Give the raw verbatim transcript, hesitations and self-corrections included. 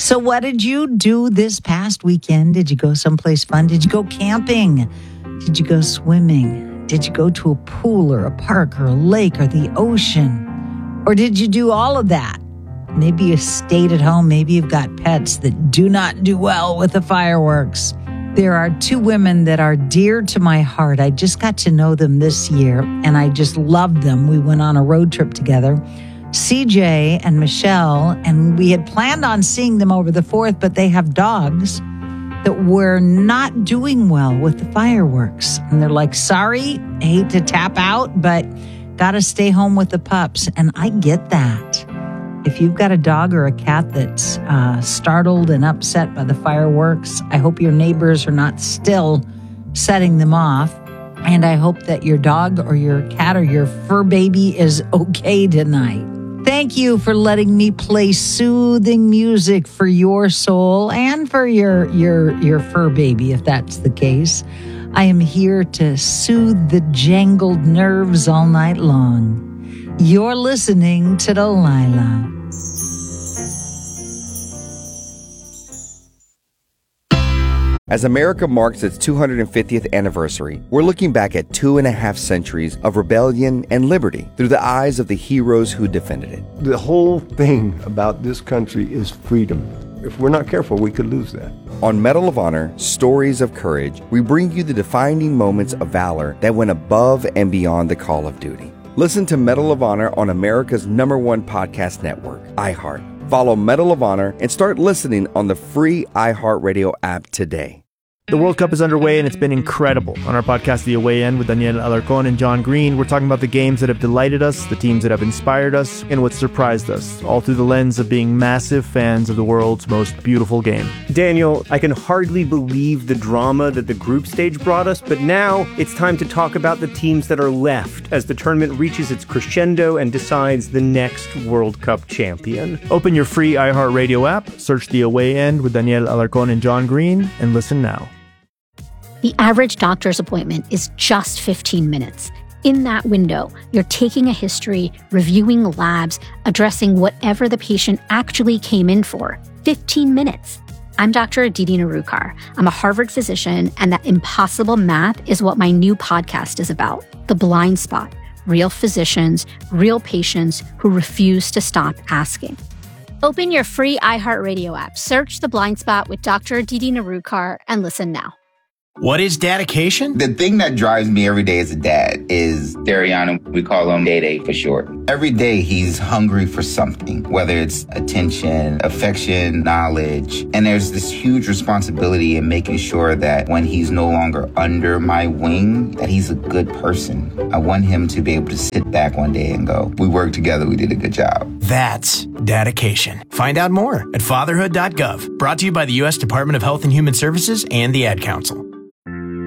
So what did you do this past weekend? Did you go someplace fun? Did you go camping? Did you go swimming? Did you go to a pool or a park or a lake or the ocean? Or did you do all of that? Maybe you stayed at home. Maybe you've got pets that do not do well with the fireworks. There are two women that are dear to my heart. I just got to know them this year, and I just loved them. We went on a road trip together. C J and Michelle, and we had planned on seeing them over the fourth, but they have dogs that were not doing well with the fireworks. And they're like, sorry, I hate to tap out, but got to stay home with the pups. And I get that. If you've got a dog or a cat that's uh, startled and upset by the fireworks, I hope your neighbors are not still setting them off. And I hope that your dog or your cat or your fur baby is okay tonight. Thank you for letting me play soothing music for your soul and for your, your, your fur baby, if that's the case. I am here to soothe the jangled nerves all night long. You're listening to Delilah. As America marks its two hundred fiftieth anniversary, we're looking back at two and a half centuries of rebellion and liberty through the eyes of the heroes who defended it. The whole thing about this country is freedom. If we're not careful, we could lose that. On Medal of Honor, Stories of Courage, we bring you the defining moments of valor that went above and beyond the call of duty. Listen to Medal of Honor on America's number one podcast network, iHeart. Follow Medal of Honor and start listening on the free iHeartRadio app today. The World Cup is underway, and it's been incredible. On our podcast, The Away End, with Daniel Alarcón and John Green, we're talking about the games that have delighted us, the teams that have inspired us, and what surprised us, all through the lens of being massive fans of the world's most beautiful game. Daniel, I can hardly believe the drama that the group stage brought us, but now it's time to talk about the teams that are left as the tournament reaches its crescendo and decides the next World Cup champion. Open your free iHeartRadio app, search The Away End with Daniel Alarcón and John Green, and listen now. The average doctor's appointment is just fifteen minutes. In that window, you're taking a history, reviewing labs, addressing whatever the patient actually came in for. fifteen minutes. I'm Doctor Aditi Narukar. I'm a Harvard physician, and that impossible math is what my new podcast is about. The Blind Spot. Real physicians, real patients who refuse to stop asking. Open your free iHeartRadio app, search The Blind Spot with Doctor Aditi Narukar, and listen now. What is dedication? The thing that drives me every day as a dad is Dariana. We call him Day Day for short. Every day he's hungry for something, whether it's attention, affection, knowledge. And there's this huge responsibility in making sure that when he's no longer under my wing, that he's a good person. I want him to be able to sit back one day and go, we worked together, we did a good job. That's dedication. Find out more at fatherhood dot gov. Brought to you by the U S Department of Health and Human Services and the Ad Council.